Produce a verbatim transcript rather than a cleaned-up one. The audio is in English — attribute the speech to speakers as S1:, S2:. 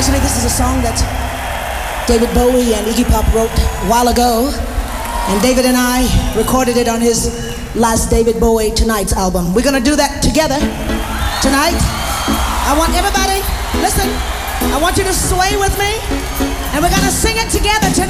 S1: Actually, this is a song that David Bowie and Iggy Pop wrote a while ago, and David and I recorded it on his last David Bowie Tonight's album. We're gonna do that together tonight. I want everybody, listen, I want you to sway with me, and we're gonna sing it together tonight.